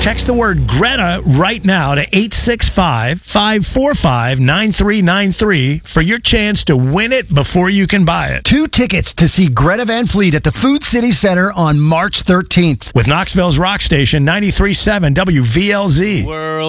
Text the word Greta right now to 865-545-9393 for your chance to win it before you can buy it. 2 tickets to see Greta Van Fleet at the Food City Center on March 13th. With Knoxville's Rock Station 93.7 WVLZ.